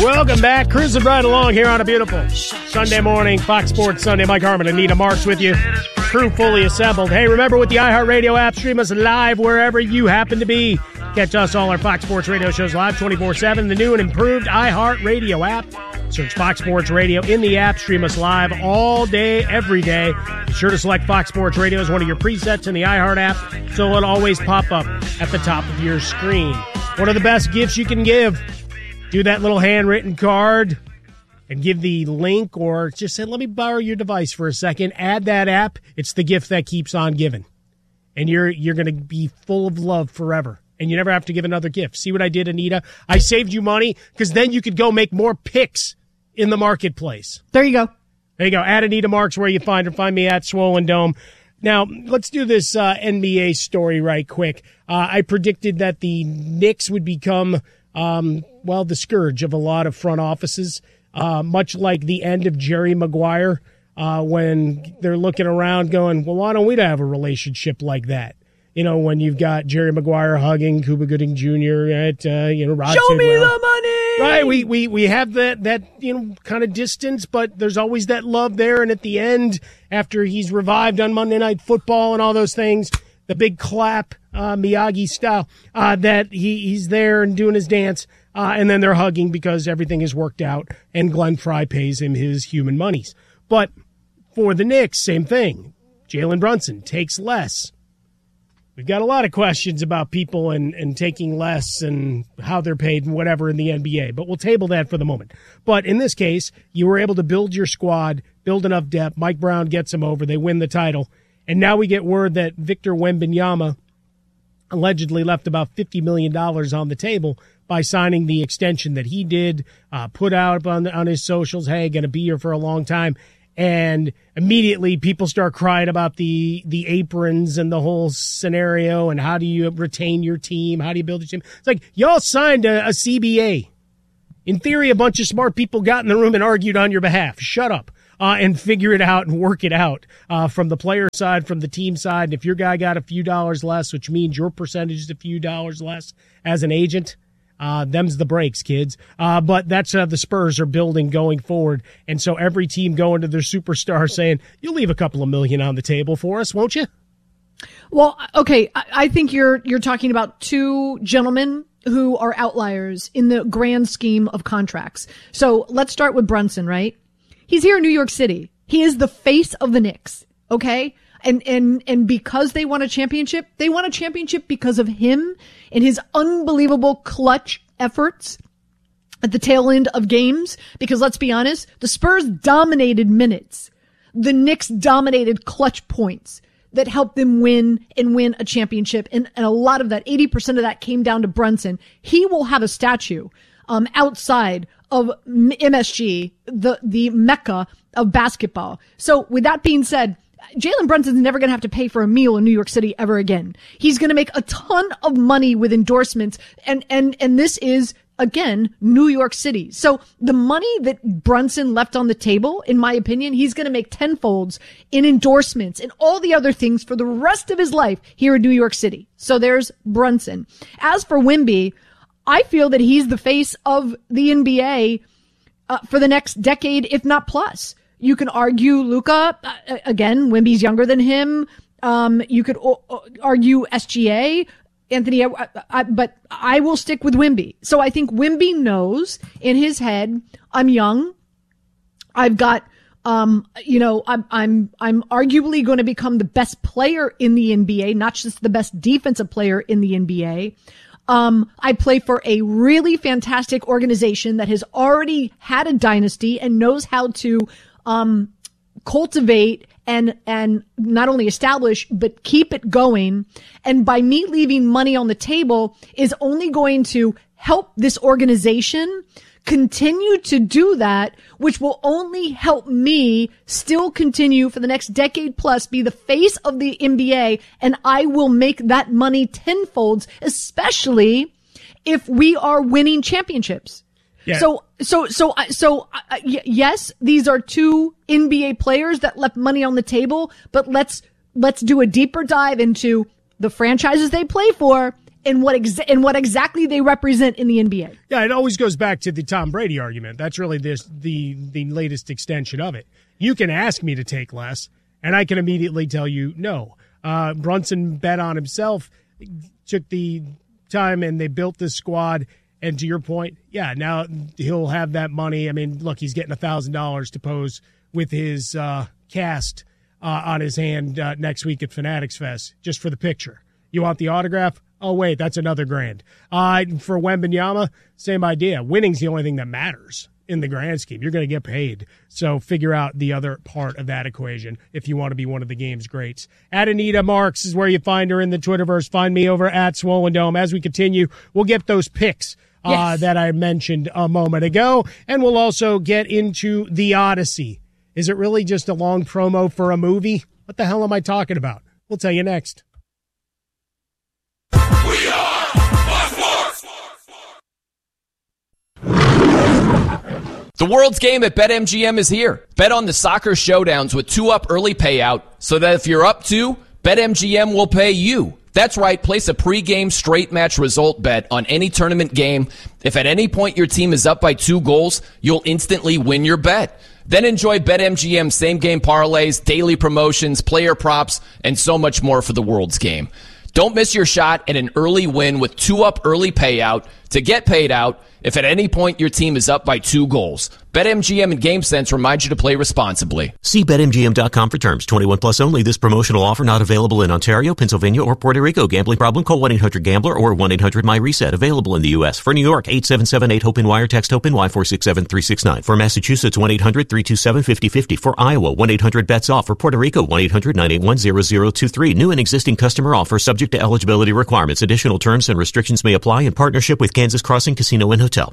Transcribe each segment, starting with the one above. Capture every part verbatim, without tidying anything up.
Welcome back. Cruising right along here on a beautiful Sunday morning. Fox Sports Sunday. Mike Harmon, Anita Marks with you. Crew fully assembled. Hey, remember with the iHeartRadio app, stream us live wherever you happen to be. Catch us all our Fox Sports Radio shows live twenty-four seven. The new and improved iHeartRadio app. Search Fox Sports Radio in the app. Stream us live all day, every day. Be sure to select Fox Sports Radio as one of your presets in the iHeart app so it'll always pop up at the top of your screen. One of the best gifts you can give. Do that little handwritten card and give the link, or just say, let me borrow your device for a second. Add that app. It's the gift that keeps on giving. And you're you're going to be full of love forever. And you never have to give another gift. See what I did, Anita? I saved you money because then you could go make more picks in the marketplace. There you go. There you go. Add Anita Marks where you find her. Find me at Swollen Dome. Now, let's do this uh, N B A story right quick. Uh, I predicted that the Knicks would become, um, well, the scourge of a lot of front offices, uh, much like the end of Jerry Maguire, uh, when they're looking around going, well, why don't we have a relationship like that? You know, when you've got Jerry Maguire hugging Cuba Gooding Junior at, uh, you know, Rod Show Sidwell. me the money! Right, we, we, we have that, that, you know, kind of distance, but there's always that love there. And at the end, after he's revived on Monday Night Football and all those things, the big clap, uh, Miyagi style, uh, that he, he's there and doing his dance. Uh, and then they're hugging because everything is worked out and Glenn Fry pays him his human monies. But for the Knicks, same thing. Jalen Brunson takes less. We've got a lot of questions about people and, and taking less and how they're paid and whatever in the N B A, but we'll table that for the moment. But in this case, you were able to build your squad, build enough depth. Mike Brown gets them over. They win the title. And now we get word that Victor Wembanyama allegedly left about fifty million dollars on the table by signing the extension that he did, uh, put out on, on his socials, hey, going to be here for a long time. And immediately people start crying about the the aprons and the whole scenario and how do you retain your team? How do you build your team? It's like, y'all signed a, a C B A. In theory, a bunch of smart people got in the room and argued on your behalf. Shut up uh, and figure it out and work it out uh, from the player side, from the team side. And if your guy got a few dollars less, which means your percentage is a few dollars less as an agent, Uh, them's the breaks, kids. Uh, but that's how the Spurs are building going forward. And so every team going to their superstar saying, you'll leave a couple of million on the table for us, won't you? Well, okay. I, I think you're, you're talking about two gentlemen who are outliers in the grand scheme of contracts. So let's start with Brunson, right? He's here in New York City. He is the face of the Knicks. Okay. And, and, and because they won a championship, they won a championship because of him and his unbelievable clutch efforts at the tail end of games. Because let's be honest, the Spurs dominated minutes. The Knicks dominated clutch points that helped them win and win a championship. And, and a lot of that, eighty percent of that came down to Brunson. He will have a statue, um, outside of M S G, the, the mecca of basketball. So with that being said, Jalen Brunson's never going to have to pay for a meal in New York City ever again. He's going to make a ton of money with endorsements. And, and, and this is, again, New York City. So the money that Brunson left on the table, in my opinion, he's going to make tenfolds in endorsements and all the other things for the rest of his life here in New York City. So there's Brunson. As for Wemby, I feel that he's the face of the N B A uh, for the next decade, if not plus. You can argue Luka, uh, again, Wemby's younger than him. Um, you could o- argue S G A, Anthony, I, I, but I will stick with Wemby. So I think Wemby knows in his head, I'm young. I've got, um, you know, I'm, I'm, I'm arguably going to become the best player in the N B A, not just the best defensive player in the N B A. Um, I play for a really fantastic organization that has already had a dynasty and knows how to Um, cultivate and, and not only establish, but keep it going. And by me leaving money on the table is only going to help this organization continue to do that, which will only help me still continue for the next decade plus be the face of the N B A. And I will make that money tenfolds, especially if we are winning championships. Yeah. So, so, so, so, uh, yes, these are two N B A players that left money on the table, but let's, let's do a deeper dive into the franchises they play for and what exa- and what exactly they represent in the N B A. Yeah, it always goes back to the Tom Brady argument. That's really this the the latest extension of it. You can ask me to take less, and I can immediately tell you no. Uh, Brunson bet on himself, took the time, and they built this squad. And to your point, yeah, now he'll have that money. I mean, look, he's getting one thousand dollars to pose with his uh, cast uh, on his hand uh, next week at Fanatics Fest, just for the picture. You want the autograph? Oh, wait, that's another grand. Uh, for Wembanyama, same idea. Winning's the only thing that matters in the grand scheme. You're going to get paid. So figure out the other part of that equation if you want to be one of the game's greats. At Anita Marks is where you find her in the Twitterverse. Find me over at Swollen Dome. As we continue, we'll get those picks uh, yes. that I mentioned a moment ago, and we'll also get into The Odyssey. Is it really just a long promo for a movie? What the hell am I talking about? We'll tell you next. We are Fox Sports. The world's game at BetMGM is here. Bet on the soccer showdowns with two-up early payout so that if you're up two, BetMGM will pay you. That's right, place a pregame straight match result bet on any tournament game. If at any point your team is up by two goals, you'll instantly win your bet. Then enjoy BetMGM same-game parlays, daily promotions, player props, and so much more for the world's game. Don't miss your shot at an early win with two-up early payout to get paid out if at any point your team is up by two goals. BetMGM and GameSense remind you to play responsibly. See Bet M G M dot com for terms. twenty-one plus only. This promotional offer not available in Ontario, Pennsylvania, or Puerto Rico. Gambling problem? Call one eight hundred gambler or one eight hundred my reset. Available in the U S. For New York, eight seven seven eight hope and wire. Text HOPE and Y four six seven three six nine. For Massachusetts, one eight hundred three two seven five zero five zero. For Iowa, one eight hundred bets off. For Puerto Rico, one eight hundred nine eight one zero zero two three. New and existing customer offer subject to eligibility requirements. Additional terms and restrictions may apply in partnership with Kansas Crossing Casino and Hotel.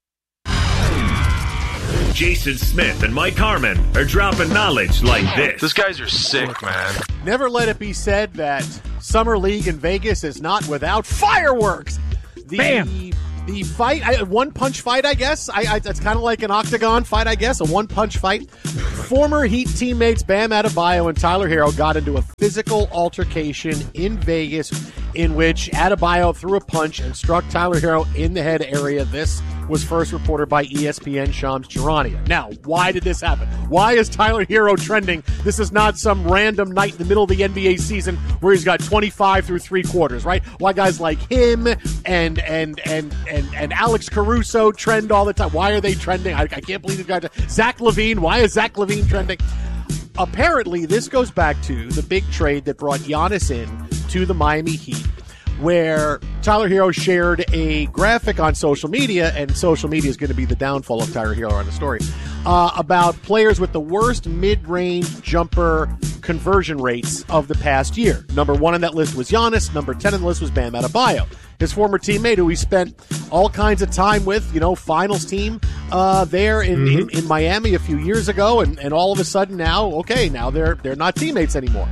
Jason Smith and Mike Harmon are dropping knowledge like this. These guys are sick, man. Never let it be said that Summer League in Vegas is not without fireworks. The, Bam! The fight, I, one punch fight, I guess. I, I, it's kind of like an octagon fight, I guess, a one punch fight. Former Heat teammates Bam Adebayo and Tyler Hero got into a physical altercation in Vegas in which Adebayo threw a punch and struck Tyler Hero in the head area. This was first reported by E S P N Shams Charania. Now, why did this happen? Why is Tyler Hero trending? This is not some random night in the middle of the N B A season where he's got twenty-five through three quarters, right? Why guys like him and and and and, and Alex Caruso trend all the time? Why are they trending? I, I can't believe these guys. Zach LaVine. Why is Zach LaVine trending? Apparently, this goes back to the big trade that brought Giannis in to the Miami Heat, where Tyler Hero shared a graphic on social media, and social media is going to be the downfall of Tyler Hero on the story, uh, about players with the worst mid-range jumper conversion rates of the past year. Number one on that list was Giannis. Number ten on the list was Bam Adebayo, his former teammate who he spent all kinds of time with, you know, finals team uh, there in, mm-hmm. in, in Miami a few years ago, and, and all of a sudden now, okay, now they're they're not teammates anymore.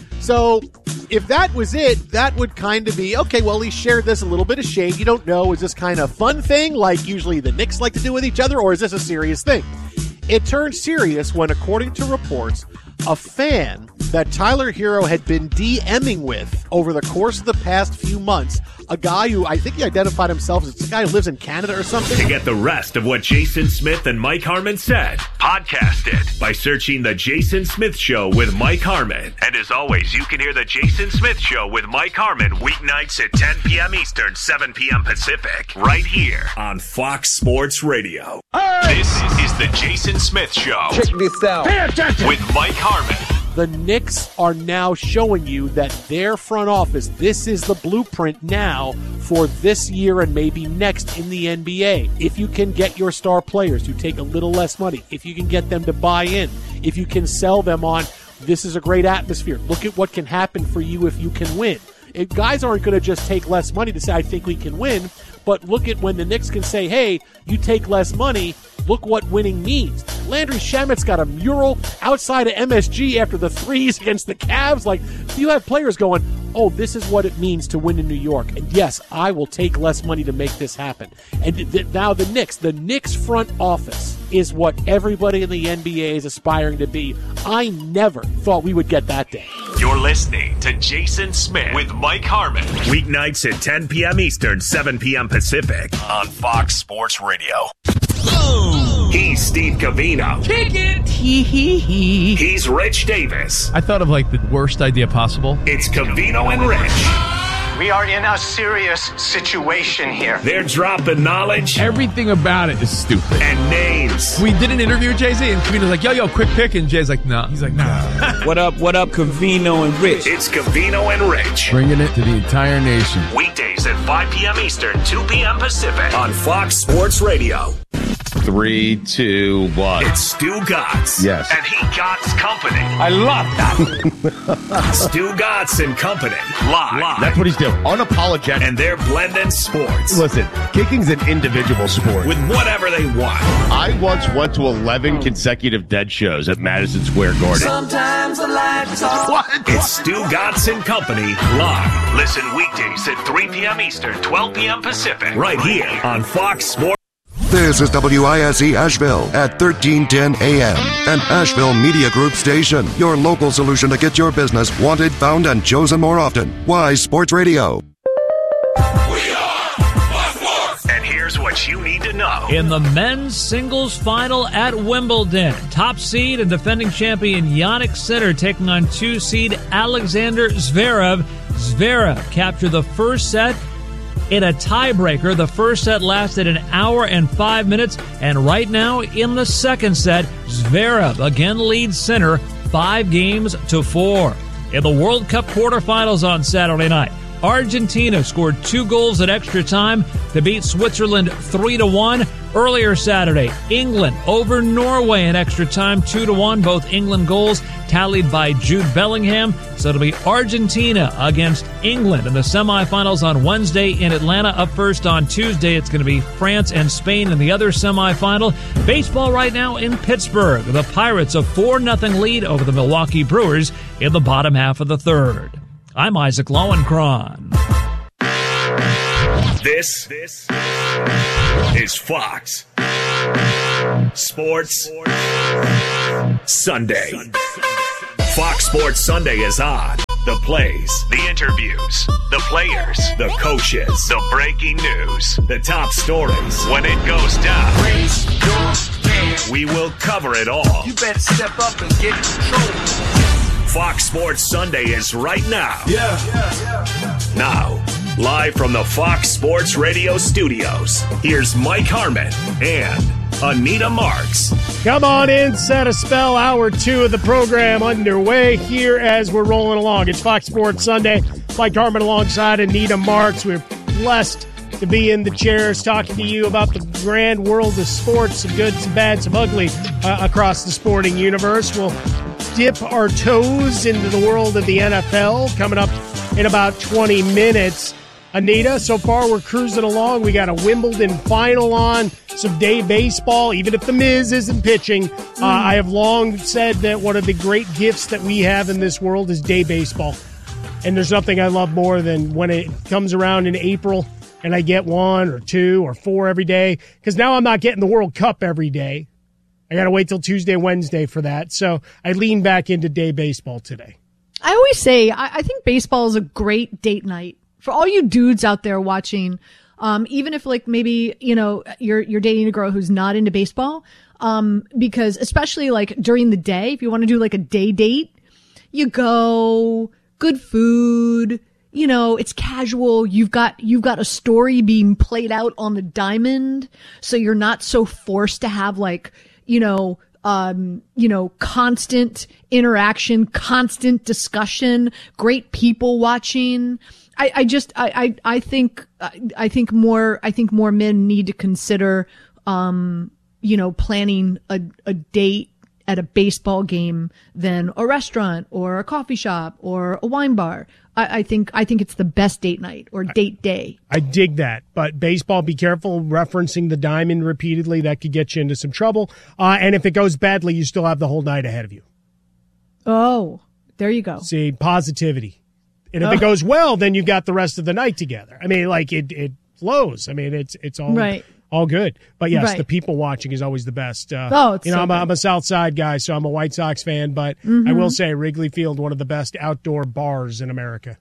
So if that was it, that would kind of be, okay, well, he shared this, a little bit of shade. You don't know, is this kind of fun thing like usually the Knicks like to do with each other, or is this a serious thing? It turned serious when, according to reports, a fan that Tyler Hero had been DMing with over the course of the past few months, a guy who I think he identified himself as a guy who lives in Canada or something. To get the rest of what Jason Smith and Mike Harmon said, podcast it by searching The Jason Smith Show with Mike Harmon. And as always, you can hear The Jason Smith Show with Mike Harmon weeknights at ten p.m. Eastern, seven p.m. Pacific, right here on Fox Sports Radio. Right. This is The Jason Smith Show. Check this out. Pay attention. With Mike Harmon. The Knicks are now showing you that their front office, this is the blueprint now for this year and maybe next in the N B A. If you can get your star players to take a little less money, if you can get them to buy in, if you can sell them on, this is a great atmosphere. Look at what can happen for you if you can win. If guys aren't going to just take less money to say, I think we can win, but look at when the Knicks can say, hey, you take less money, look what winning means. Landry Shamet's got a mural outside of M S G after the threes against the Cavs. Like, you have players going, oh, this is what it means to win in New York. And yes, I will take less money to make this happen. And th- th- now the Knicks, the Knicks front office is what everybody in the N B A is aspiring to be. I never thought we would get that day. You're listening to Jason Smith with Mike Harmon. Weeknights at ten p.m. Eastern, seven p.m. Pacific on Fox Sports Radio. Oh. He's Steve Covino. Kick it. Hee hee hee. He's Rich Davis. I thought of like the worst idea possible. It's Covino and Rich. We are in a serious situation here. They're dropping knowledge. Everything about it is stupid. And names. We did an interview with Jay-Z, and Covino's like, yo, yo, quick pick. And Jay's like, nah. He's like, nah. What up, what up, Covino and Rich? It's Covino and Rich. Bringing it to the entire nation. Weekdays at five p.m. Eastern, two p.m. Pacific on Fox Sports Radio. Three, two, one. It's Stu Gatz. Yes. And he Gatz Company. I love that. Stu Gatz and Company. Live. Live. That's what he's doing. Unapologetic. And they're blending sports. Listen, kicking's an individual sport. With whatever they want. I once went to eleven consecutive Dead shows at Madison Square Garden. Sometimes I like to talk. What? It's Stu Gatz and Company live. Listen weekdays at three p.m. Eastern, twelve p.m. Pacific. Right here on Fox Sports. This is W I S E Asheville at thirteen ten A M, an Asheville Media Group station. Your local solution to get your business wanted, found, and chosen more often. Wise Sports Radio. We are Fox Sports. And here's what you need to know. In the men's singles final at Wimbledon, top seed and defending champion Jannik Sinner taking on two seed Alexander Zverev. Zverev captured the first set in a tiebreaker. The first set lasted an hour and five minutes, and right now in the second set, Zverev again leads Sinner five games to four. In the World Cup quarterfinals on Saturday night, Argentina scored two goals at extra time to beat Switzerland three to one. Earlier Saturday, England over Norway in extra time two to one. Both England goals tallied by Jude Bellingham. So it'll be Argentina against England in the semifinals on Wednesday in Atlanta. Up first on Tuesday, it's going to be France and Spain in the other semifinal. Baseball right now in Pittsburgh. The Pirates a four nothing lead over the Milwaukee Brewers in the bottom half of the third. I'm Isaac Lowenkron. This, this is Fox Sports Sunday. Fox Sports Sunday is on. The plays, the interviews, the players, the coaches, the breaking news, the top stories. When it goes down, Raise your hand. we will cover it all. You better step up and get in control. Fox Sports Sunday is right now. Yeah. yeah, yeah. Now, live from the Fox Sports Radio studios, here's Mike Harmon and Anita Marks. Come on in, set a spell. Hour two of the program underway here as we're rolling along. It's Fox Sports Sunday. Mike Harmon alongside Anita Marks. We're blessed to be in the chairs talking to you about the grand world of sports, some good, some bad, some ugly uh, across the sporting universe. We'll dip our toes into the world of the N F L coming up in about twenty minutes. Anita, so far we're cruising along. We got a Wimbledon final on, some day baseball, even if the Miz isn't pitching. Mm. Uh, I have long said that one of the great gifts that we have in this world is day baseball. And there's nothing I love more than when it comes around in April and I get one or two or four every day. Because now I'm not getting the World Cup every day. I got to wait till Tuesday, Wednesday for that. So I lean back into day baseball today. I always say, I, I think baseball is a great date night. For all you dudes out there watching, um, even if like maybe, you know, you're, you're dating a girl who's not into baseball, um, because especially like during the day, if you want to do like a day date, you go, good food, you know, it's casual. You've got, you've got a story being played out on the diamond. So you're not so forced to have like, you know, um, you know, constant interaction, constant discussion, great people watching. I, I just, I, I, I think, I think more, I think more men need to consider, um, you know, planning a, a date at a baseball game than a restaurant or a coffee shop or a wine bar. I, I think, I think it's the best date night or date day. I dig that, but baseball, be careful referencing the diamond repeatedly. That could get you into some trouble. Uh, and if it goes badly, you still have the whole night ahead of you. Oh, there you go. See, positivity. And if oh. it goes well, then you've got the rest of the night together. I mean, like it, it flows. I mean, it's, it's all, right. all good. But yes, Right. the people watching is always the best. Uh, Oh, it's you know, so I'm a, good. I'm a South Side guy, so I'm a White Sox fan. But I Mhm. will say, Wrigley Field, one of the best outdoor bars in America.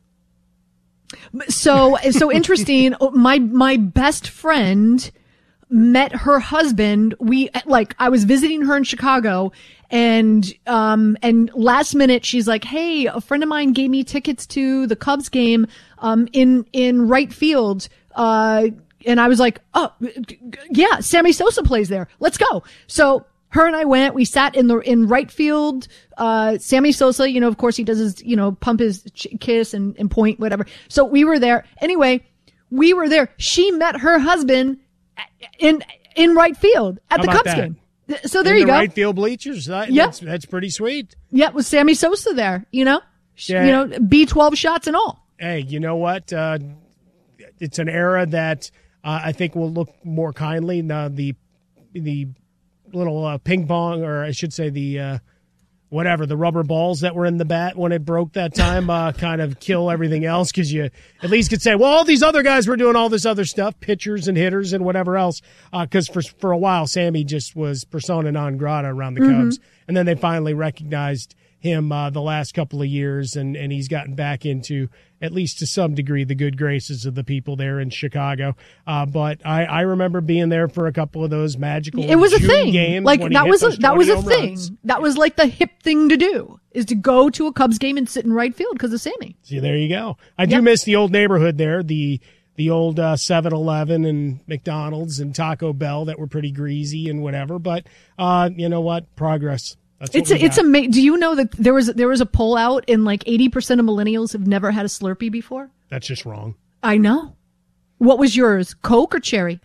So, so interesting. My, my best friend met her husband. We, like, I was visiting her in Chicago and, um, and last minute she's like, hey, a friend of mine gave me tickets to the Cubs game, um, in, in right field. Uh, and I was like, oh, yeah, Sammy Sosa plays there. Let's go. So, her and I went, we sat in the, in right field, uh, Sammy Sosa, you know, of course he does his, you know, pump his ch- kiss and, and point, whatever. So we were there. Anyway, we were there. She met her husband in, in right field at How the about Cubs that? game. So there in you the go. right field bleachers. That, Yeah. That's, that's pretty sweet. Yeah, it was Sammy Sosa there, you know, She- Yeah. you know, B twelve shots and all. Hey, you know what? Uh, it's an era that uh, I think will look more kindly. Uh, the the little uh, ping pong, or I should say the uh, whatever, the rubber balls that were in the bat when it broke that time uh, kind of kill everything else, because you at least could say, well, all these other guys were doing all this other stuff, pitchers and hitters and whatever else, because uh, for, for a while Sammy just was persona non grata around the Mm-hmm. Cubs. And then they finally recognized him uh, the last couple of years, and, and he's gotten back into, at least to some degree, the good graces of the people there in Chicago. Uh, but I, I remember being there for a couple of those magical It was a June thing. games Like when he that hit was a, those that was a twenty home thing. runs. That was like the hip thing to do, is to go to a Cubs game and sit in right field because of Sammy. See, there you go. I do Yep. miss the old neighborhood there, the the old uh, seven eleven and McDonald's and Taco Bell that were pretty greasy and whatever. But uh, you know what? Progress. That's what It's we a, it's got. a. Do you know that there was there was a poll out and like eighty percent of millennials have never had a Slurpee before? That's just wrong. I know. What was yours? Coke or cherry?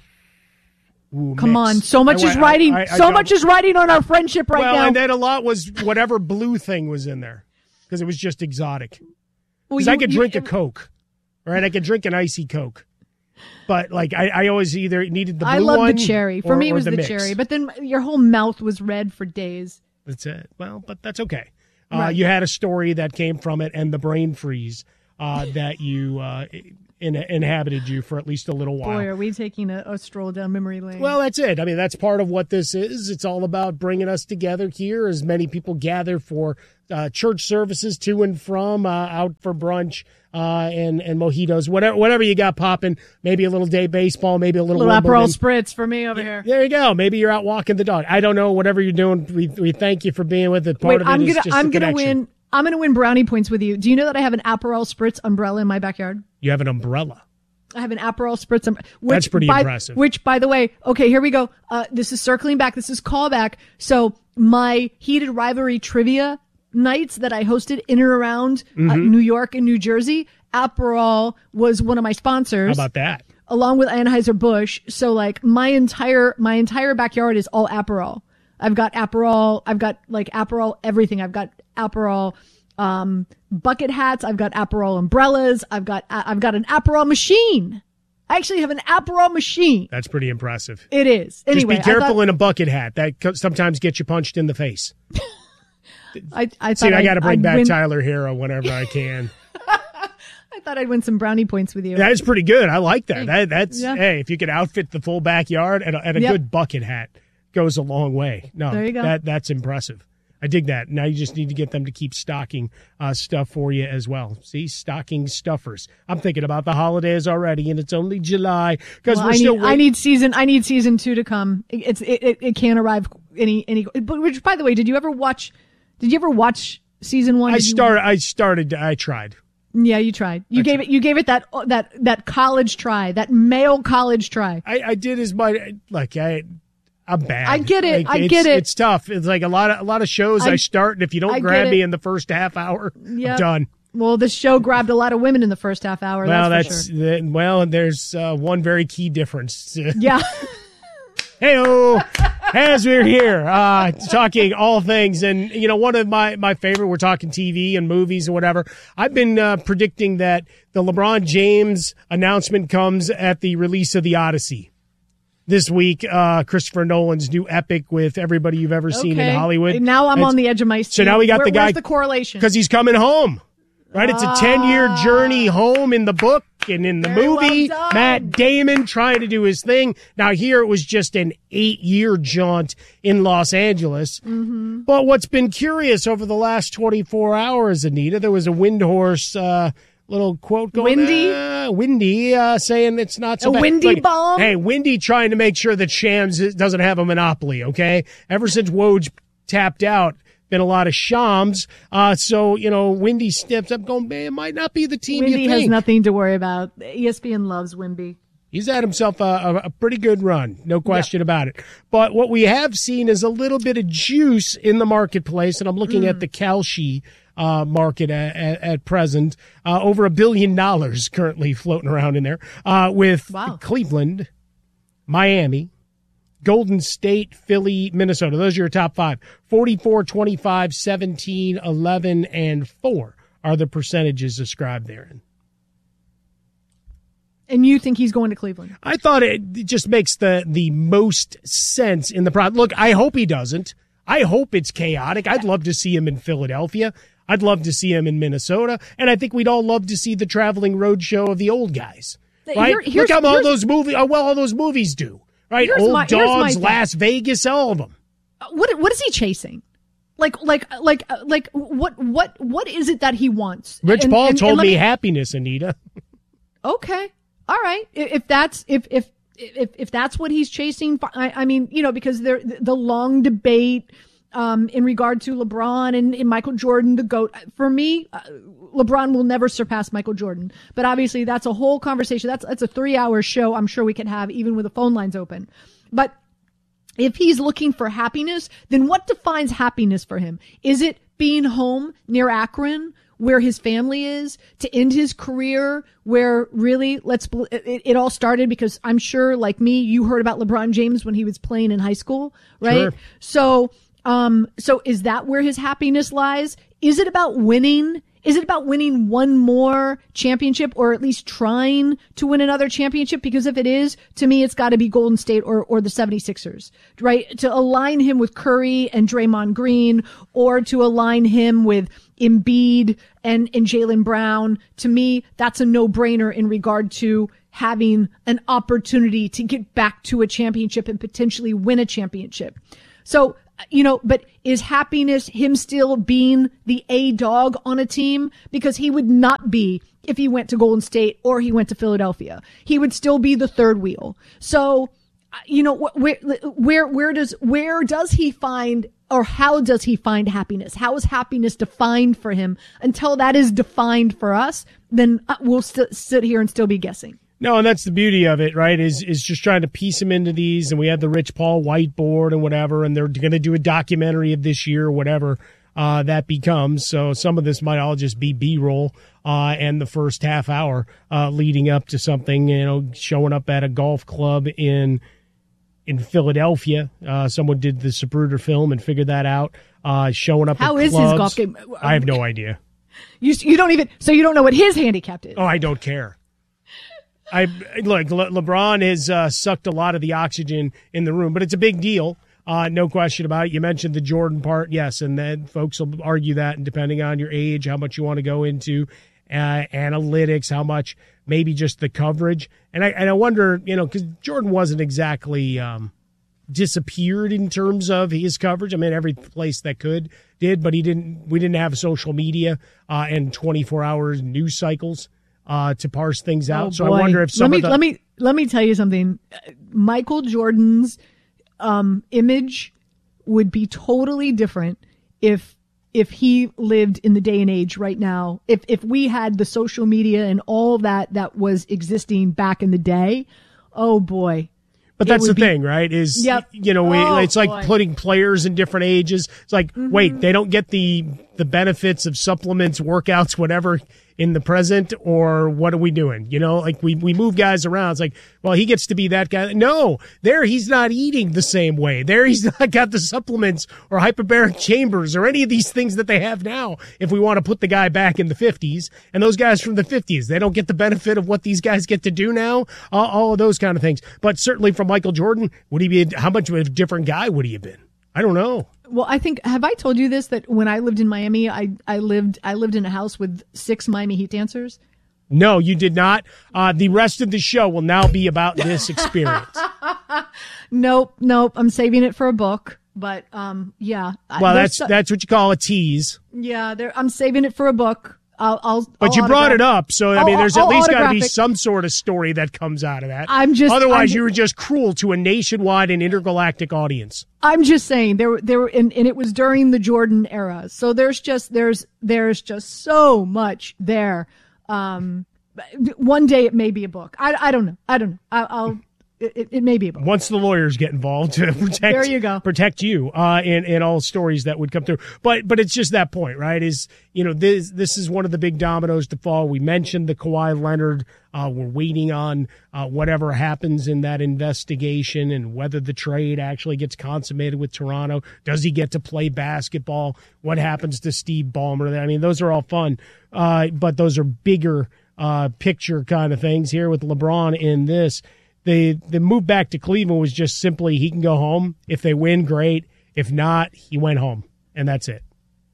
Ooh, Come mix. on, so much I- is I- riding. I- I so don't- much is riding on our friendship right well, now. and then a lot was whatever blue thing was in there because it was just exotic. Well, Because you- I could you- drink a Coke, right? I could drink an icy Coke, but like I, I always either needed the blue I love one the cherry. For or- me, it or was the, mix. cherry. But then your whole mouth was red for days. That's it. Well, but that's okay. Uh, Right. You had a story that came from it, and the brain freeze uh, that you uh, in, inhabited you for at least a little while. Boy, are we taking a, a stroll down memory lane? Well, that's it. I mean, that's part of what this is. It's all about bringing us together here as many people gather for uh, church services to and from, uh, out for brunch uh, and, and mojitos, whatever whatever you got popping. Maybe a little day baseball, maybe a a little, little Aperol Wimbledon. spritz for me over here. There you go. Maybe you're out walking the dog. I don't know. Whatever you're doing, we, we thank you for being with it. Part Wait, of it I'm is gonna just I'm the gonna connection. win. I'm gonna win brownie points with you. Do you know that I have an Aperol spritz umbrella in my backyard? You have an umbrella. I have an Aperol spritz umbrella. That's pretty by, impressive. Which, by the way, okay, here we go. Uh, this is circling back. This is callback. So my heated rivalry trivia nights that I hosted in and around uh, Mhm. New York and New Jersey, Aperol was one of my sponsors. How about that? Along with Anheuser-Busch. So like my entire, my entire backyard is all Aperol. I've got Aperol. I've got like Aperol everything. I've got Aperol, um, bucket hats. I've got Aperol umbrellas. I've got, I've got an Aperol machine. I actually have an Aperol machine. That's pretty impressive. It is. Anyway, Just be I careful thought- in a bucket hat. That co- sometimes gets you punched in the face. I, I See, thought I got to I'd- bring I'd back win- Tyler Hero whenever I can. I thought I'd win some brownie points with you. That is pretty good. I like that. that that's Yeah. hey, if you could outfit the full backyard and a, and a Yep. good bucket hat goes a long way. No, There you go. that that's impressive. I dig that. Now you just need to get them to keep stocking uh, stuff for you as well. See, stocking stuffers. I'm thinking about the holidays already, and it's only July because Well, we're I still. need, wait- I need season. I need season two to come. It, it's it, it, it can't arrive any any. But which, by the way, did you ever watch? Did you ever watch season one? I Did you- started. I started. I tried. Yeah, you tried. You gave it. You gave it that that that college try. That male college try. I, I did as my like I. I'm bad. I get it. Like, I it's- get it. It's tough. It's like a lot of a lot of shows I, I- start, and if you don't I grab get me it. in the first half hour, Yep. I'm done. Well, this show grabbed a lot of women in the first half hour. Well, that's, that's, for sure. the, well, and there's uh, one very key difference. Yeah. Hey-o, as we're here uh, talking all things, and you know, one of my my favorite. We're talking T V and movies and whatever. I've been uh, predicting that the LeBron James announcement comes at the release of the Odyssey this week. Uh, Christopher Nolan's new epic with everybody you've ever seen in Okay. Hollywood. Now I'm It's- on the edge of my seat. So now we got Where- the guy Where's the correlation? because he's coming home. Right? It's a ten-year journey home in the book and in the Very movie. well done. Matt Damon trying to do his thing. Now here it was just an eight-year jaunt in Los Angeles. Mm-hmm. But what's been curious over the last twenty-four hours, Anita, there was a Windhorse uh, little quote going Windy? Uh, windy, uh, saying it's not so A bad. windy Like, bomb? Hey, Windy trying to make sure that Shams doesn't have a monopoly, okay? Ever since Woj tapped out, been a lot of Shams. Uh, so, you know, Windy steps up going, man, it might not be the team Windy you has think. nothing to worry about. E S P N loves Windy. He's had himself a, a, a pretty good run, no question yep. about it. But what we have seen is a little bit of juice in the marketplace, and I'm looking Mm. at the Kalshi uh, market at, at, at present. Uh, over a billion dollars currently floating around in there uh, with wow. Cleveland, Miami, Golden State, Philly, Minnesota. Those are your top five. forty-four, twenty-five, seventeen, eleven, and four are the percentages ascribed therein. And you think he's going to Cleveland? I thought it just makes the, the most sense in the pro. Look, I hope he doesn't. I hope it's chaotic. I'd love to see him in Philadelphia. I'd love to see him in Minnesota. And I think we'd all love to see the traveling road show of the old guys. Right? Here, Look how all those movies, how well all those movies do. Right? Old my, Dogs, Las Vegas, all of them. What what is he chasing? Like like like like what what what is it that he wants? Rich and, Paul and, told and me, me happiness, Anita. Okay, all right. If that's if if if if that's what he's chasing, I, I mean, you know, because there the long debate um, in regard to LeBron and, and Michael Jordan, the GOAT. For me, uh, LeBron will never surpass Michael Jordan. But obviously, that's a whole conversation. That's that's a three-hour show. I'm sure we can have even with the phone lines open. But if he's looking for happiness, then what defines happiness for him? Is it being home near Akron, where his family is, to end his career, where really, let's, it, it all started because I'm sure, like me, you heard about LeBron James when he was playing in high school, right? Sure. So, um, so is that where his happiness lies? Is it about winning? Is it about winning one more championship, or at least trying to win another championship? Because if it is, to me, it's got to be Golden State or, or the seventy-sixers, right? To align him with Curry and Draymond Green, or to align him with Embiid and, and Jaylen Brown. To me, that's a no-brainer in regard to having an opportunity to get back to a championship and potentially win a championship. So, you know, but is happiness him still being the A dog on a team? Because he would not be if he went to Golden State or he went to Philadelphia. He would still be the third wheel. So, you know, where, where, where does, where does he find, or how does he find happiness? How is happiness defined for him? Until that is defined for us, then we'll st- sit here and still be guessing. No, and that's the beauty of it, right, is is just trying to piece them into these, and we had the Rich Paul whiteboard and whatever, and they're going to do a documentary of this year, whatever uh, that becomes. So some of this might all just be B-roll uh, and the first half hour uh, leading up to something, you know, showing up at a golf club in in Philadelphia. Uh, someone did the Zapruder film and figured that out. Uh, showing up How at is clubs. his golf game? I have no idea. You you don't even, so you don't know what his handicap is. Oh, I don't care. I look. Le, LeBron has uh, sucked a lot of the oxygen in the room, but it's a big deal, uh, no question about it. You mentioned the Jordan part, yes, and then folks will argue that, and depending on your age, how much you want to go into uh, analytics, how much maybe just the coverage, and I and I wonder, you know, because Jordan wasn't exactly um, disappeared in terms of his coverage. I mean, every place that could did, but he didn't. We didn't have social media uh, and twenty-four hours news cycles Uh, to parse things out. Oh, so boy. I wonder if some let me, of the... let me, let me tell you something. Michael Jordan's, um, image would be totally different if, if he lived in the day and age right now. If, if we had the social media and all that that was existing back in the day. Oh boy. But that's the be, thing, right? Is, yep. you know, we, oh, it's like boy. putting players in different ages. It's like, mm-hmm. wait, they don't get the, the benefits of supplements, workouts, whatever in the present, or what are we doing? You know, like we, we move guys around. It's like, well, he gets to be that guy. No, there he's not eating the same way. There he's not got the supplements or hyperbaric chambers or any of these things that they have now. If we want to put the guy back in the fifties, and those guys from the fifties, they don't get the benefit of what these guys get to do now. All, all of those kind of things. But certainly from Michael Jordan, would he be, how much of a different guy would he have been? I don't know. Well, I think, have I told you this, that when I lived in Miami, I, I lived I lived in a house with six Miami Heat dancers? No, you did not. Uh, the rest of the show will now be about this experience. Nope, nope. I'm saving it for a book. But um, yeah. Well, that's so, that's what you call a tease. Yeah, there, I'm saving it for a book. I'll. I'll but I'll you brought autograph. it up, so I I'll, mean, there's I'll, at least got to be autograph it. some sort of story that comes out of that. I'm just. Otherwise, I'm, you were just cruel to a nationwide and intergalactic audience. I'm just saying there, there were, and, and it was during the Jordan era. So there's just there's there's just so much there. Um, one day it may be a book. I, I don't know. I don't know. I, I'll. It, it may be a book. Once the lawyers get involved to protect, there you go. protect you uh, in, in all stories that would come through. But but it's just that point, right? Is, you know, this this is one of the big dominoes to fall. We mentioned the Kawhi Leonard. Uh, we're waiting on uh, whatever happens in that investigation and whether the trade actually gets consummated with Toronto. Does he get to play basketball? What happens to Steve Ballmer? I mean, those are all fun, uh, but those are bigger uh, picture kind of things here with LeBron in this. The the move back to Cleveland was just simply he can go home. If they win, great. If not, he went home, and that's it.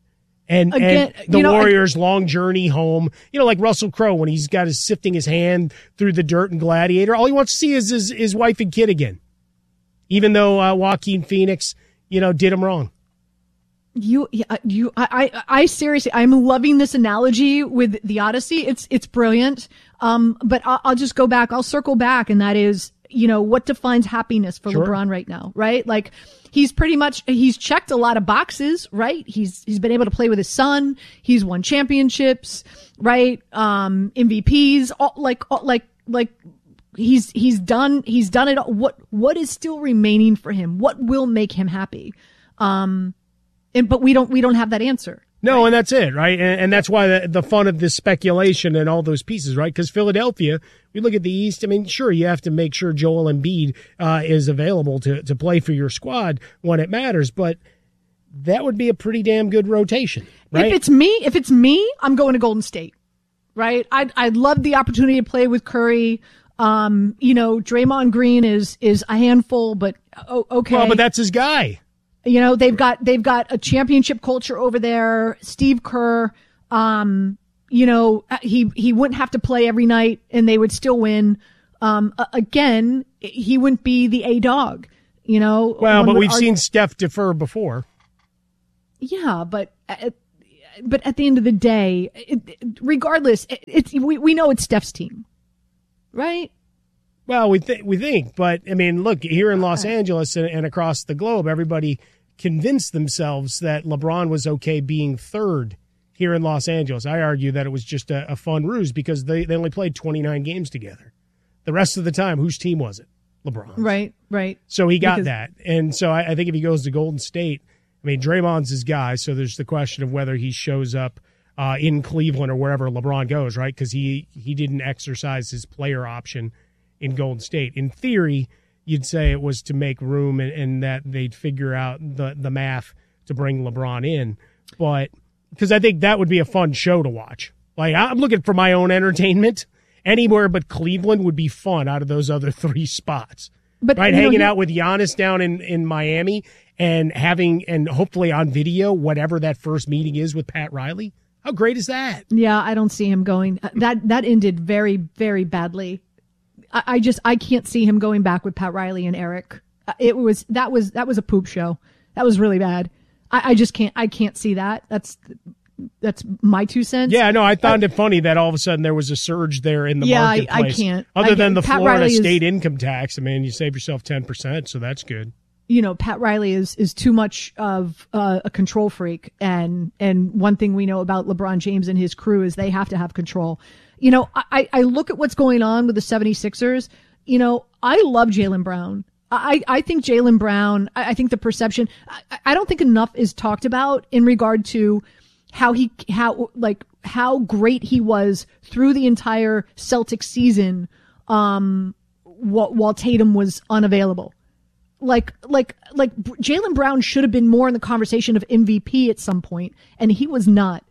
And, Again, and the you know, Warriors' I, long journey home, you know, like Russell Crowe when he's got his sifting his hand through the dirt and Gladiator, all he wants to see is his, his wife and kid again, even though uh, Joaquin Phoenix, you know, did him wrong. You, you, I, I, I seriously, I'm loving this analogy with the Odyssey. It's, it's brilliant. Um, but I'll, I'll just go back. I'll circle back. And that is, you know, what defines happiness for Sure. LeBron right now, right? Like he's pretty much, he's checked a lot of boxes, right? He's, he's been able to play with his son. He's won championships, right? Um, M V Ps, all, like, all, like, like, he's, he's done, he's done it. All. What, what is still remaining for him? What will make him happy? Um, And, but we don't, we don't have that answer. No, right? and that's it, right? And, and that's why the, the fun of this speculation and all those pieces, right? Because Philadelphia, we look at the East, I mean, sure, you have to make sure Joel Embiid uh, is available to, to play for your squad when it matters, but that would be a pretty damn good rotation, right? If it's me, if it's me, I'm going to Golden State, right? I'd, I'd love the opportunity to play with Curry. Um, you know, Draymond Green is, is a handful, but oh, okay. Well, but that's his guy. You know, they've got, they've got a championship culture over there. Steve Kerr, um, you know, he, he wouldn't have to play every night and they would still win. Um, again, he wouldn't be the A dog, you know. Well, but we've argue- seen Steph defer before. Yeah, but, at, but at the end of the day, it, regardless, it, it's, we, we know it's Steph's team, right? Well, we think we think, but I mean, look, here in Los Angeles and, and across the globe, everybody convinced themselves that LeBron was okay being third here in Los Angeles. I argue that it was just a, a fun ruse because they, they only played twenty-nine games together. The rest of the time, whose team was it? LeBron. Right, right. So he got Because- that. And so I, I think if he goes to Golden State, I mean, Draymond's his guy, so there's the question of whether he shows up uh, in Cleveland or wherever LeBron goes, right? Because he, he didn't exercise his player option in Golden State. In theory, you'd say it was to make room and, and that they'd figure out the, the math to bring LeBron in. But because I think that would be a fun show to watch. Like, I'm looking for my own entertainment. Anywhere but Cleveland would be fun out of those other three spots. But, right, you know, hanging he- out with Giannis down in, in Miami and having, and hopefully on video, whatever that first meeting is with Pat Riley. How great is that? Yeah, I don't see him going. That that ended very, very badly. I, I just I can't see him going back with Pat Riley and Eric. It was that was that was a poop show. That was really bad. I, I just can't I can't see that. That's that's my two cents. Yeah, no, I found it funny that all of a sudden there was a surge there in the Yeah, I- I marketplace. can't. Other I than the can't. Pat Florida Riley is- state income tax, I mean, you save yourself ten percent, so that's good. You know, Pat Riley is is too much of uh, a control freak, and and one thing we know about LeBron James and his crew is they have to have control. You know, I I look at what's going on with the seventy-sixers. You know, I love Jaylen Brown. I, I think Jaylen Brown, I, I think the perception, I, I don't think enough is talked about in regard to how he, how, like, how great he was through the entire Celtics season, um, while, while Tatum was unavailable. Like, like, like Jaylen Brown should have been more in the conversation of M V P at some point, and he was not.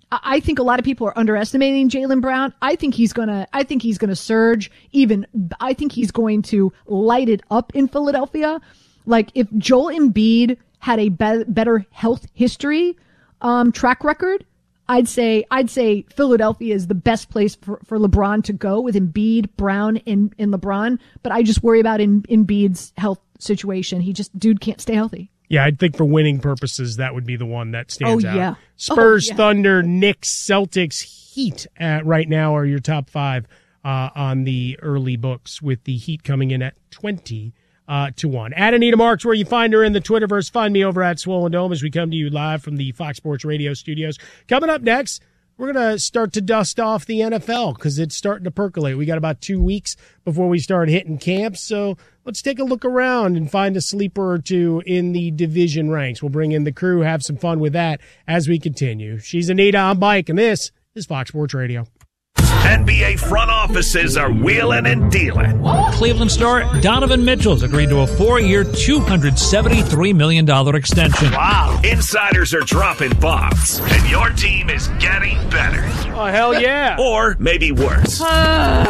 I think a lot of people are underestimating Jaylen Brown. I think he's gonna, I think he's gonna surge even, I think he's going to light it up in Philadelphia. Like, if Joel Embiid had a be- better health history, um, track record, I'd say I'd say Philadelphia is the best place for, for LeBron to go with Embiid, Brown, and, and LeBron. But I just worry about in, Embiid's health situation. He just, dude can't stay healthy. Yeah, I think for winning purposes, that would be the one that stands oh, out. Yeah. Spurs, oh, yeah. Thunder, Knicks, Celtics, Heat at right now are your top five uh, on the early books, with the Heat coming in at twenty uh, to one. At Anita Marks, where you find her in the Twitterverse. Find me over at Swollen Dome as we come to you live from the Fox Sports Radio studios. Coming up next, we're going to start to dust off the N F L because it's starting to percolate. We got about two weeks before we start hitting camps, so let's take a look around and find a sleeper or two in the division ranks. We'll bring in the crew, have some fun with that as we continue. She's Anita, I'm Mike, and this is Fox Sports Radio. N B A front offices are wheeling and dealing. Cleveland star Donovan Mitchell's agreed to a four-year, two hundred seventy-three million dollars extension. Wow. Insiders are dropping bombs, and your team is getting better. Oh, hell yeah. Or maybe worse. We've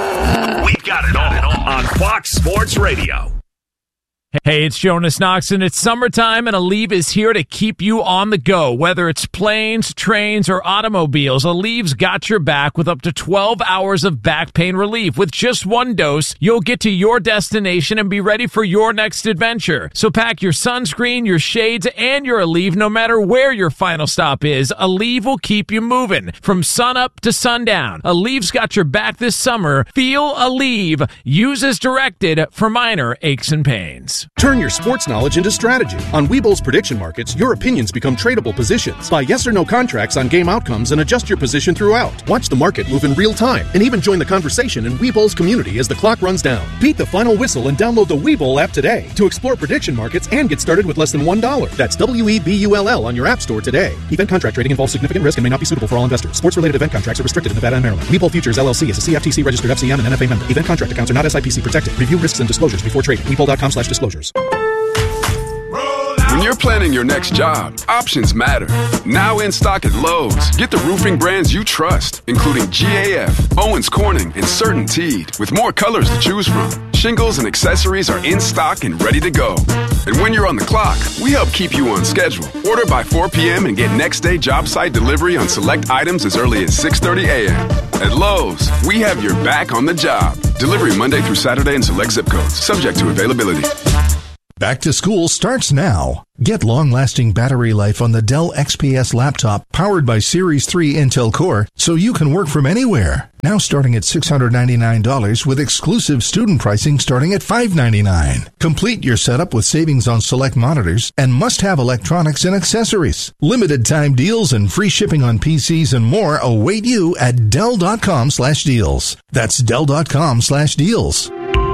got it all on Fox Sports Radio. Hey, it's Jonas Knox, and it's summertime, and Aleve is here to keep you on the go. Whether it's planes, trains, or automobiles, Aleve's got your back with up to twelve hours of back pain relief. With just one dose, you'll get to your destination and be ready for your next adventure. So pack your sunscreen, your shades, and your Aleve no matter where your final stop is. Aleve will keep you moving from sunup to sundown. Aleve's got your back this summer. Feel Aleve. Use as directed for minor aches and pains. Turn your sports knowledge into strategy. On Webull's prediction markets, your opinions become tradable positions. Buy yes or no contracts on game outcomes and adjust your position throughout. Watch the market move in real time and even join the conversation in Webull's community as the clock runs down. Beat the final whistle and download the Webull app today to explore prediction markets and get started with less than one dollar. That's W E B U L L on your app store today. Event contract trading involves significant risk and may not be suitable for all investors. Sports-related event contracts are restricted in Nevada and Maryland. Webull Futures L L C is a C F T C-registered F C M and N F A member. Event contract accounts are not S I P C protected. Review risks and disclosures before trading. Webull.com slash disclosures. When you're planning your next job, options matter. Now in stock at Lowe's, get the roofing brands you trust, including G A F, Owens Corning, and CertainTeed, with more colors to choose from. Shingles and accessories are in stock and ready to go. And when you're on the clock, we help keep you on schedule. Order by four p.m. and get next day job site delivery on select items as early as six thirty a.m. At Lowe's, we have your back on the job. Delivery Monday through Saturday in select zip codes, subject to availability. Back to school starts now. Get long-lasting battery life on the Dell X P S laptop powered by Series three Intel Core so you can work from anywhere. Now starting at six hundred ninety-nine dollars with exclusive student pricing starting at five hundred ninety-nine dollars. Complete your setup with savings on select monitors and must-have electronics and accessories. Limited time deals and free shipping on P Cs and more await you at Dell.com slash deals. That's Dell.com slash deals.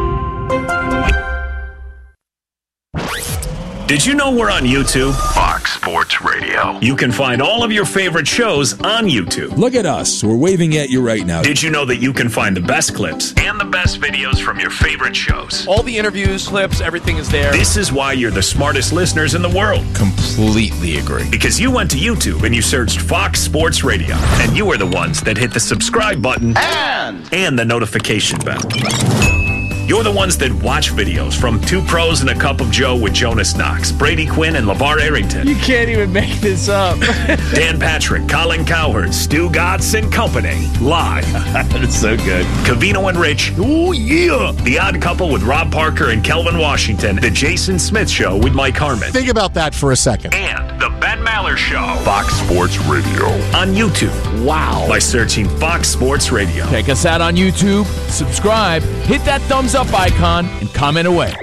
Did you know we're on YouTube? Fox Sports Radio. You can find all of your favorite shows on YouTube. Look at us. We're waving at you right now. Did you know that you can find the best clips and the best videos from your favorite shows? All the interviews, clips, everything is there. This is why you're the smartest listeners in the world. Completely agree. Because you went to YouTube and you searched Fox Sports Radio, and you are the ones that hit the subscribe button and, and the notification bell. You're the ones that watch videos from Two Pros and a Cup of Joe with Jonas Knox, Brady Quinn, and LeVar Arrington. You can't even make this up. Dan Patrick, Colin Cowherd, Stu Gatz and Company. Live. That's so good. Covino and Rich. Oh, yeah. The Odd Couple with Rob Parker and Kelvin Washington. The Jason Smith Show with Mike Harmon. Think about that for a second. And The Ben Maller Show. Fox Sports Radio. On YouTube. Wow. By searching Fox Sports Radio. Check us out on YouTube. Subscribe. Hit that thumbs up icon and comment away.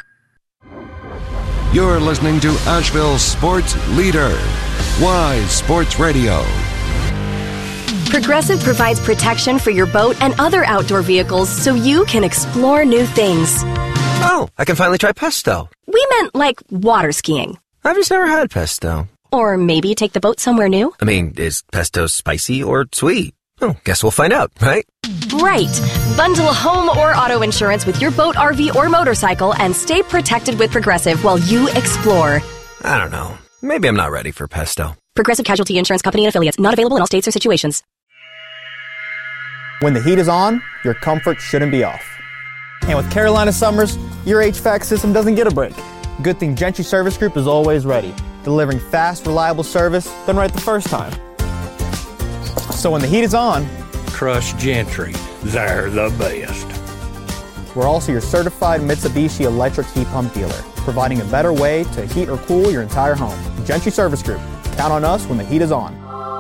You're listening to Asheville's sports leader, Wise Sports Radio. Progressive provides protection for your boat and other outdoor vehicles so you can explore new things. Oh, I can finally try pesto. We meant like water skiing. I've just never had pesto. Or maybe take the boat somewhere new. I mean, is pesto spicy or sweet? Oh, guess we'll find out, right? Right. Bundle home or auto insurance with your boat, R V, or motorcycle and stay protected with Progressive while you explore. I don't know. Maybe I'm not ready for pesto. Progressive Casualty Insurance Company and Affiliates. Not available in all states or situations. When the heat is on, your comfort shouldn't be off. And with Carolina summers, your H V A C system doesn't get a break. Good thing Gentry Service Group is always ready, delivering fast, reliable service done right the first time. So when the heat is on, trust Gentry. They're the best. We're also your certified Mitsubishi electric heat pump dealer, providing a better way to heat or cool your entire home. Gentry Service Group. Count on us when the heat is on.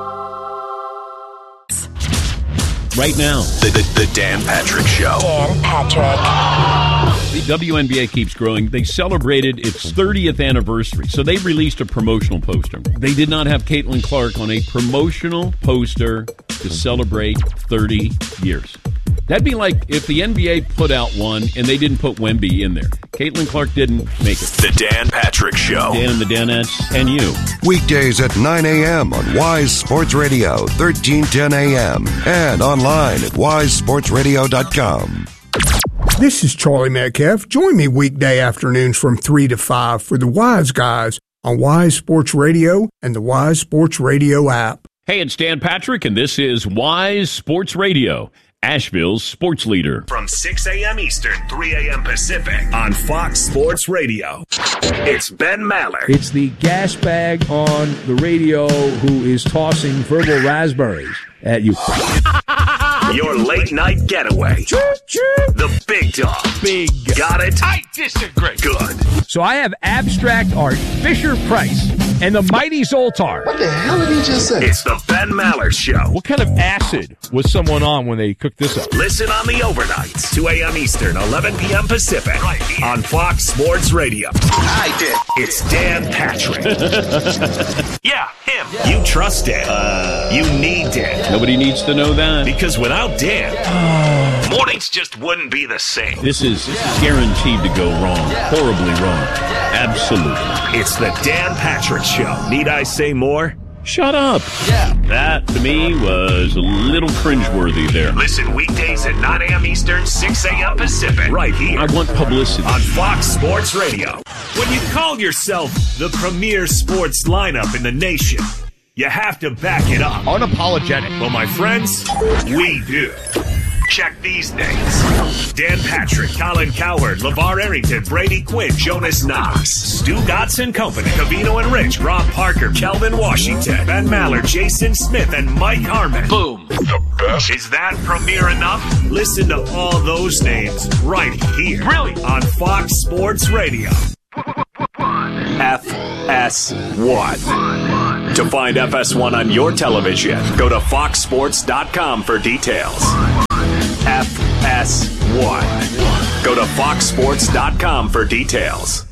Right now, The, the, the Dan Patrick Show. Dan Patrick. the W N B A keeps growing. They celebrated its thirtieth anniversary, so they released a promotional poster. They did not have Caitlin Clark on a promotional poster to celebrate thirty years. That'd be like if the N B A put out one and they didn't put Wemby in there. Caitlin Clark didn't make it. The Dan Patrick Show. Dan and the Danettes and you. Weekdays at nine a.m. on Wise Sports Radio, thirteen ten a.m. and online at wise sports radio dot com. This is Charlie Metcalf. Join me weekday afternoons from three to five for the Wise Guys on Wise Sports Radio and the Wise Sports Radio app. Hey, it's Dan Patrick, and this is Wise Sports Radio, Asheville's sports leader. From six a.m. Eastern, three a.m. Pacific on Fox Sports Radio. It's Ben Maller. It's the gas bag on the radio who is tossing verbal raspberries at you. Your late night getaway. The big dog. Big. Got it? I disagree. Good. So I have abstract art, Fisher Price, and the mighty Zoltar. What the hell did he just say? It's the Ben Maller Show. What kind of acid was someone on when they cooked this up? Listen on the overnights, two a.m. Eastern, eleven p.m. Pacific, right here on Fox Sports Radio. I did. It's Dan Patrick. Yeah, him. Yeah. You trust Dan. Uh, you need Dan. Nobody needs to know that. Because without Dan, mornings just wouldn't be the same. This is guaranteed to go wrong. Horribly wrong. Absolutely. It's the Dan Patrick Show. Need I say more? Shut up. Yeah. That, to me, was a little cringeworthy there. Listen weekdays at nine a.m. Eastern, six a.m. Pacific. Right here. I want publicity. On Fox Sports Radio. When you call yourself the premier sports lineup in the nation, you have to back it up. Unapologetic. Well, my friends, we do. Check these names. Dan Patrick, Colin Cowherd, LeVar Arrington, Brady Quinn, Jonas Knox, Stu Gotts and Company, Covino and Rich, Rob Parker, Kelvin Washington, Ben Maller, Jason Smith, and Mike Harmon. Boom. The best. Is that premiere enough? Listen to all those names right here. Brilliant. On Fox Sports Radio. F S one. To find F S one on your television, go to fox sports dot com for details. F S one. Go to fox sports dot com for details.